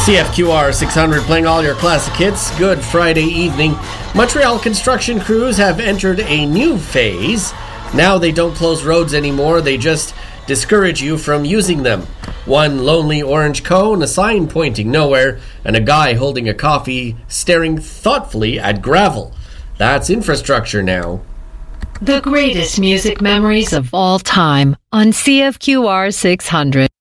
CFQR 600 playing all your classic hits. Good Friday evening. Montreal construction crews have entered a new phase. Now they don't close roads anymore, they just discourage you from using them. One lonely orange cone, a sign pointing nowhere, and a guy holding a coffee staring thoughtfully at gravel. That's infrastructure now. The greatest music memories of all time on CFQR 600.